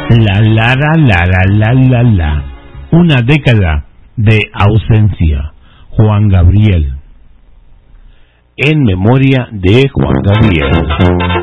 La. Una década de ausencia. Juan Gabriel. En memoria de Juan Gabriel.